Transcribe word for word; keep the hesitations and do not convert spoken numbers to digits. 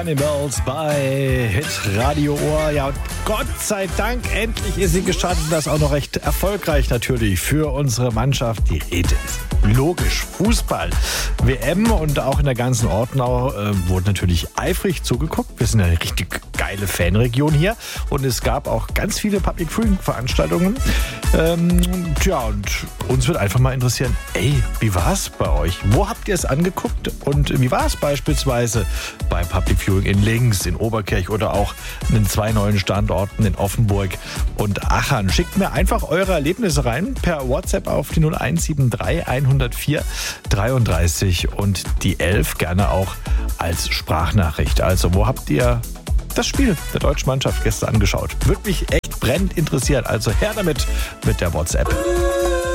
Cannibals bei Hit Radio Ohr. Ja, und Gott sei Dank, endlich ist sie gestartet. Das auch noch recht erfolgreich natürlich für unsere Mannschaft. Die Rede ist logisch. Fußball, W M und auch in der ganzen Ortenau äh, wurde natürlich eifrig zugeguckt. Wir sind eine richtig geile Fanregion hier und es gab auch ganz viele Public Viewing Veranstaltungen. Ähm, tja, und uns wird einfach mal interessieren, ey, wie war es bei euch? Wo habt ihr es angeguckt und wie war es beispielsweise bei Public Viewing in Linz, in Oberkirch oder auch in den zwei neuen Standorten in Offenburg und Achern? Schickt mir einfach eure Erlebnisse rein per WhatsApp auf die null eins sieben drei hundertvier dreiunddreißig und die elf, gerne auch als Sprachnachricht. Also, wo habt ihr das Spiel der deutschen Mannschaft gestern angeschaut? Würde mich echt brennend interessieren. Also her damit mit der WhatsApp.